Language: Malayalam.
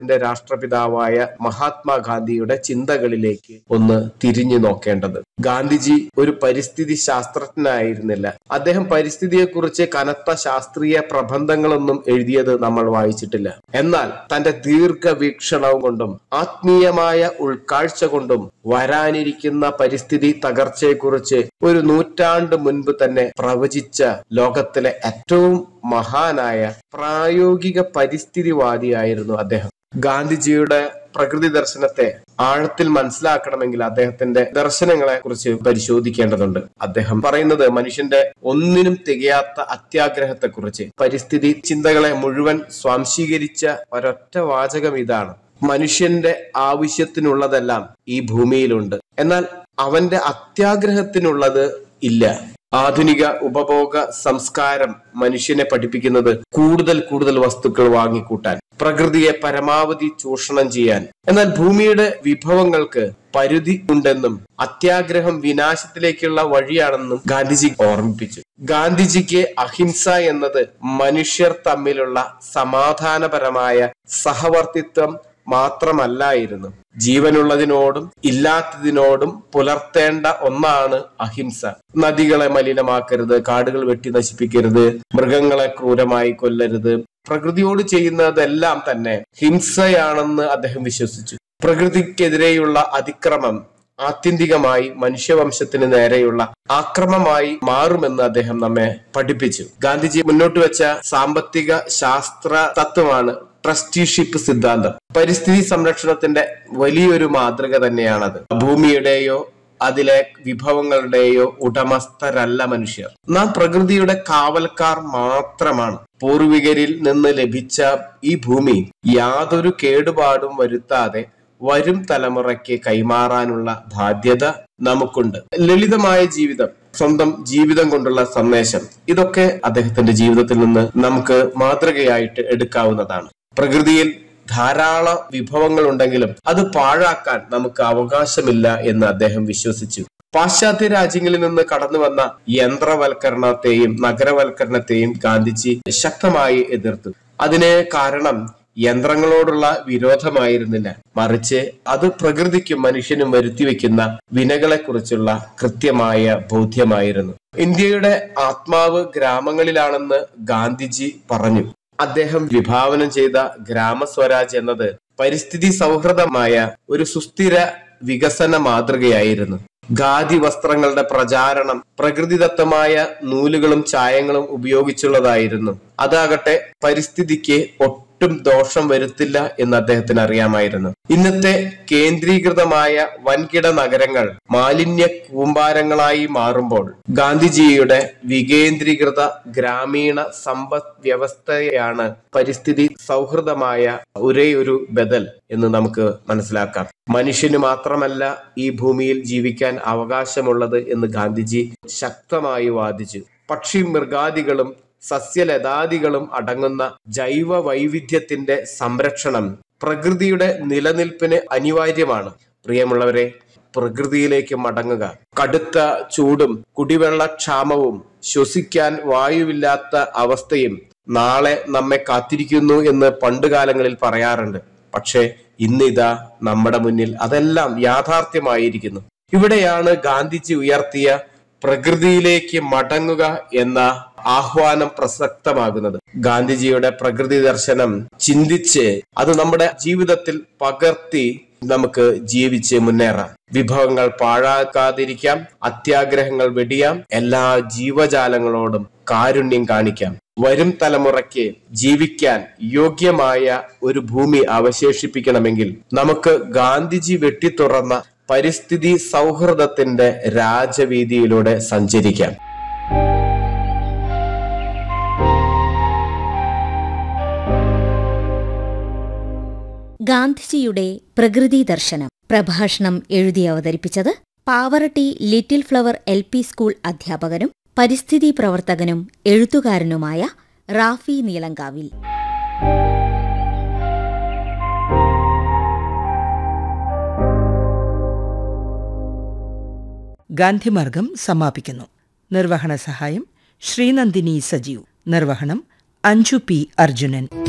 രാഷ്ട്രപിതാവായ മഹാത്മാഗാന്ധിയുടെ ചിന്തകളിലേക്ക് ഒന്ന് തിരിഞ്ഞു നോക്കേണ്ടത്. ഗാന്ധിജി ഒരു പരിസ്ഥിതി ശാസ്ത്രജ്ഞനായിരുന്നില്ല. അദ്ദേഹം പരിസ്ഥിതിയെക്കുറിച്ച് കനത്ത ശാസ്ത്രീയ പ്രബന്ധങ്ങളൊന്നും എഴുതിയത് നമ്മൾ വായിച്ചിട്ടില്ല. എന്നാൽ തന്റെ ദീർഘവീക്ഷണവും കൊണ്ടും ആത്മീയമായ ഉൾക്കാഴ്ച കൊണ്ടും വരാനിരിക്കുന്ന പരിസ്ഥിതി തകർച്ചയെക്കുറിച്ച് ഒരു നൂറ്റാണ്ട് മുൻപ് തന്നെ പ്രവചിച്ച ലോകത്തിലെ ഏറ്റവും മഹാനായ പ്രായോഗിക പരിസ്ഥിതിവാദിയായിരുന്നു അദ്ദേഹം. ഗാന്ധിജിയുടെ പ്രകൃതി ദർശനത്തെ ആഴത്തിൽ മനസ്സിലാക്കണമെങ്കിൽ അദ്ദേഹത്തിന്റെ ദർശനങ്ങളെ കുറിച്ച് പരിശോധിക്കേണ്ടതുണ്ട്. അദ്ദേഹം പറയുന്നത് മനുഷ്യന്റെ ഒന്നിനും തികയാത്ത അത്യാഗ്രഹത്തെക്കുറിച്ച്, പരിസ്ഥിതി ചിന്തകളെ മുഴുവൻ സ്വാംശീകരിച്ച ഒരൊറ്റ വാചകം ഇതാണ്: മനുഷ്യന്റെ ആവശ്യത്തിനുള്ളതെല്ലാം ഈ ഭൂമിയിലുണ്ട്, എന്നാൽ അവന്റെ അത്യാഗ്രഹത്തിനുള്ളത് ഇല്ല. ആധുനിക ഉപഭോഗ സംസ്കാരം മനുഷ്യനെ പഠിപ്പിക്കുന്നത് കൂടുതൽ വസ്തുക്കൾ വാങ്ങിക്കൂട്ടാൻ, പ്രകൃതിയെ പരമാവധി ചൂഷണം ചെയ്യാൻ. എന്നാൽ ഭൂമിയുടെ വിഭവങ്ങൾക്ക് പരിധി ഉണ്ടെന്നും അത്യാഗ്രഹം വിനാശത്തിലേക്കുള്ള വഴിയാണെന്നും ഗാന്ധിജി ഓർമ്മിപ്പിച്ചു. ഗാന്ധിജിക്ക് അഹിംസ എന്നത് മനുഷ്യർ തമ്മിലുള്ള സമാധാനപരമായ സഹവർത്തിത്വം മാത്രമല്ലായിരുന്നു. ജീവനുള്ളതിനോടും ഇല്ലാത്തതിനോടും പുലർത്തേണ്ട ഒന്നാണ് അഹിംസ. നദികളെ മലിനമാക്കരുത്, കാടുകൾ വെട്ടി നശിപ്പിക്കരുത്, മൃഗങ്ങളെ ക്രൂരമായി കൊല്ലരുത്. പ്രകൃതിയോട് ചെയ്യുന്നതെല്ലാം തന്നെ ഹിംസയാണെന്ന് അദ്ദേഹം വിശ്വസിച്ചു. പ്രകൃതിക്കെതിരെയുള്ള അതിക്രമം ആത്യന്തികമായി മനുഷ്യവംശത്തിന് നേരെയുള്ള ആക്രമണമായി മാറുമെന്ന് അദ്ദേഹം നമ്മെ പഠിപ്പിച്ചു. ഗാന്ധിജി മുന്നോട്ട് വെച്ച സാമ്പത്തിക ശാസ്ത്ര തത്വമാണ് ട്രസ്റ്റിഷിപ്പ് സിദ്ധാന്തം. പരിസ്ഥിതി സംരക്ഷണത്തിന്റെ വലിയൊരു മാതൃക തന്നെയാണത്. ഭൂമിയുടെയോ അതിലെ വിഭവങ്ങളുടെയോ ഉടമസ്ഥരല്ല മനുഷ്യർ. നാം പ്രകൃതിയുടെ കാവൽക്കാർ മാത്രമാണ്. പൂർവികരിൽ നിന്ന് ലഭിച്ച ഈ ഭൂമി യാതൊരു കേടുപാടും വരുത്താതെ വരും തലമുറയ്ക്ക് കൈമാറാനുള്ള ബാധ്യത നമുക്കുണ്ട്. ലളിതമായ ജീവിതം, സ്വന്തം ജീവിതം കൊണ്ടുള്ള സന്ദേശം, ഇതൊക്കെ അദ്ദേഹത്തിന്റെ ജീവിതത്തിൽ നിന്ന് നമുക്ക് മാതൃകയായിട്ട് എടുക്കാവുന്നതാണ്. പ്രകൃതിയിൽ ധാരാളം വിഭവങ്ങൾ ഉണ്ടെങ്കിലും അത് പാഴാക്കാൻ നമുക്ക് അവകാശമില്ല എന്ന് അദ്ദേഹം വിശ്വസിച്ചു. പാശ്ചാത്യ രാജ്യങ്ങളിൽ നിന്ന് കടന്നു വന്ന യന്ത്രവൽക്കരണത്തെയും നഗരവൽക്കരണത്തെയും ഗാന്ധിജി ശക്തമായി എതിർത്തു. അതിന് കാരണം യന്ത്രങ്ങളോടുള്ള വിരോധമായിരുന്നില്ല, മറിച്ച് അത് പ്രകൃതിക്കും മനുഷ്യനും വരുത്തിവെക്കുന്ന വിനകളെ കുറിച്ചുള്ള കൃത്യമായ ബോധ്യമായിരുന്നു. ഇന്ത്യയുടെ ആത്മാവ് ഗ്രാമങ്ങളിലാണെന്ന് ഗാന്ധിജി പറഞ്ഞു. അദ്ദേഹം വിഭാവനം ചെയ്ത ഗ്രാമസ്വരാജ് എന്നത് പരിസ്ഥിതി സൗഹൃദമായ ഒരു സുസ്ഥിര വികസന മാതൃകയായിരുന്നു. ഖാദി വസ്ത്രങ്ങളുടെ പ്രചാരണം പ്രകൃതിദത്തമായ നൂലുകളും ചായങ്ങളും ഉപയോഗിച്ചുള്ളതായിരുന്നു. അതാകട്ടെ പരിസ്ഥിതിക്ക് ഒട്ടും ദോഷം വരുത്തില്ല എന്ന് അദ്ദേഹത്തിന് അറിയാമായിരുന്നു. ഇന്നത്തെ കേന്ദ്രീകൃതമായ വൻകിട നഗരങ്ങൾ മാലിന്യ കൂമ്പാരങ്ങളായി മാറുമ്പോൾ ഗാന്ധിജിയുടെ വികേന്ദ്രീകൃത ഗ്രാമീണ സമ്പദ് വ്യവസ്ഥയാണ് പരിസ്ഥിതി സൗഹൃദമായ ഒരേ ഒരു ബദൽ എന്ന് നമുക്ക് മനസ്സിലാക്കാം. മനുഷ്യന് മാത്രമല്ല ഈ ഭൂമിയിൽ ജീവിക്കാൻ അവകാശമുള്ളത് എന്ന് ഗാന്ധിജി ശക്തമായി വാദിച്ചു. പക്ഷി മൃഗാദികളും സസ്യലതാദികളും അടങ്ങുന്ന ജൈവ വൈവിധ്യത്തിന്റെ സംരക്ഷണം പ്രകൃതിയുടെ നിലനിൽപ്പിന് അനിവാര്യമാണ്. പ്രിയമുള്ളവരെ, പ്രകൃതിയിലേക്ക് മടങ്ങുക. കടുത്ത ചൂടും കുടിവെള്ളക്ഷാമവും ശ്വസിക്കാൻ വായുവില്ലാത്ത അവസ്ഥയും നാളെ നമ്മെ കാത്തിരിക്കുന്നു എന്ന് പണ്ടുകാലങ്ങളിൽ പറയാറുണ്ട്. പക്ഷെ ഇന്നിതാ നമ്മുടെ മുന്നിൽ അതെല്ലാം യാഥാർത്ഥ്യമായിരിക്കുന്നു. ഇവിടെയാണ് ഗാന്ധിജി ഉയർത്തിയ പ്രകൃതിയിലേക്ക് മടങ്ങുക എന്ന ആഹ്വാനം പ്രസക്തമാകുന്നത്. ഗാന്ധിജിയുടെ പ്രകൃതി ദർശനം ചിന്തിച്ച് അത് നമ്മുടെ ജീവിതത്തിൽ പകർത്തി നമുക്ക് ജീവിച്ച് മുന്നേറാം. വിഭവങ്ങൾ പാഴാക്കാതിരിക്കാം, അത്യാഗ്രഹങ്ങൾ വെടിയാം, എല്ലാ ജീവജാലങ്ങളോടും കാരുണ്യം കാണിക്കാം. വരും തലമുറയ്ക്ക് ജീവിക്കാൻ യോഗ്യമായ ഒരു ഭൂമി അവശേഷിപ്പിക്കണമെങ്കിൽ നമുക്ക് ഗാന്ധിജി വെട്ടിത്തുറന്ന പരിസ്ഥിതി സൗഹൃദത്തിന്റെ രാജവീതിയിലൂടെ സഞ്ചരിക്കാം. ഗാന്ധിജിയുടെ പ്രകൃതി ദർശനം പ്രഭാഷണം എഴുതി അവതരിപ്പിച്ചത് Pavaratti little flower LP school അധ്യാപകനും പരിസ്ഥിതി പ്രവർത്തകനും എഴുത്തുകാരനുമായ റാഫി നീലങ്കാവിൽ. ഗാന്ധിമാർഗം സമാപിക്കുന്നു. നിർവഹണ സഹായം ശ്രീനന്ദിനി സജീവ്. നിർവഹണം അഞ്ജു P. അർജുനൻ.